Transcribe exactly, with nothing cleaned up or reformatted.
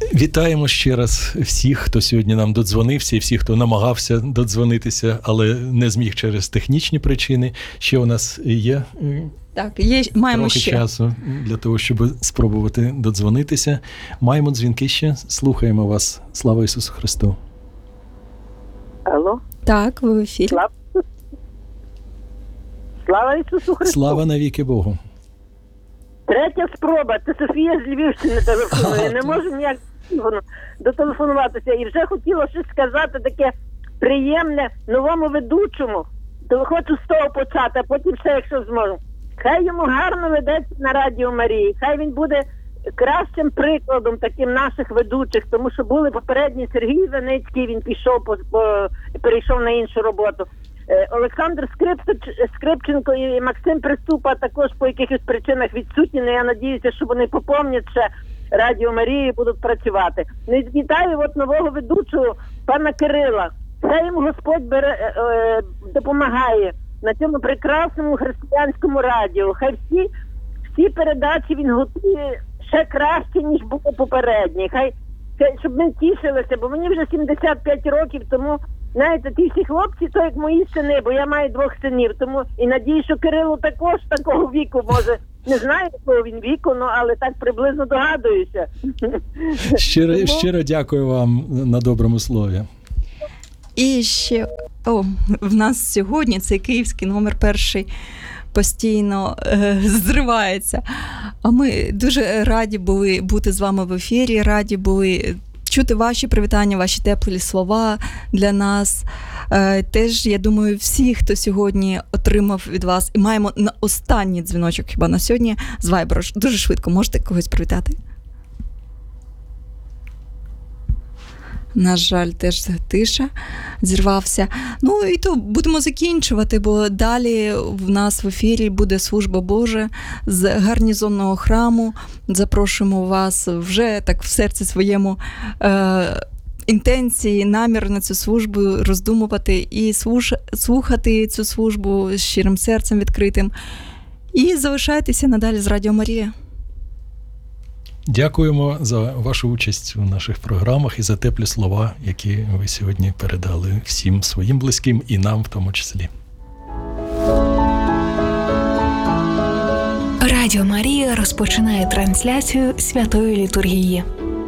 Вітаємо ще раз всіх, хто сьогодні нам додзвонився, і всіх, хто намагався додзвонитися, але не зміг через технічні причини. Ще у нас є, так, є маємо трохи ще часу для того, щоб спробувати додзвонитися. Маємо дзвінки ще. Слухаємо вас. Слава Ісусу Христу. Алло. Так, ви в ефірі. Слава, Слава Ісусу Христу. Слава навіки Богу. Третя спроба. Це Софія з Львівщини телефонує. Не можу ніяк дотелефонуватися. І вже хотіла щось сказати таке приємне новому ведучому. То хочу з того почати, а потім все, якщо зможу. Хай йому гарно ведеться на Радіо Марії. Хай він буде кращим прикладом таким наших ведучих, тому що були попередні Сергій Веницький, він пішов, по, по, перейшов на іншу роботу. Олександр Скрипченко і Максим Приступа також по якихось причинах відсутні, але я надіюся, що вони попомнять ще Радіо Марії і будуть працювати. Вітаю от нового ведучого, пана Кирила. Хай йому Господь бере, е, допомагає на цьому прекрасному християнському радіо. Хай всі, всі передачі він готує ще краще, ніж було попередні. Хай, хай щоб ми тішилися, бо мені вже сімдесят п'ять років, тому знаєте, ті всі хлопці, то як мої сини, бо я маю двох синів, тому і надію, що Кирило також такого віку може, не знаю, якого він віку, ну, але так приблизно догадуюся. Щиро, тому... щиро дякую вам на доброму слові. І ще, о, в нас сьогодні цей київський номер перший постійно е, зривається. А ми дуже раді були бути з вами в ефірі, раді були чути ваші привітання, ваші теплі слова для нас. Е, теж, я думаю, всі, хто сьогодні отримав від вас, і маємо на останній дзвіночок хіба на сьогодні з Вайберу. Дуже швидко можете когось привітати? На жаль, теж тиша зірвався. Ну і то будемо закінчувати, бо далі в нас в ефірі буде служба Божа з гарнізонного храму. Запрошуємо вас вже так в серці своєму е- інтенції, намір на цю службу роздумувати і слуш- слухати цю службу з щирим серцем відкритим. І залишайтеся надалі з Радіо Марія. Дякуємо за вашу участь у наших програмах і за теплі слова, які ви сьогодні передали всім своїм близьким і нам в тому числі. Радіо Марія розпочинає трансляцію святої літургії.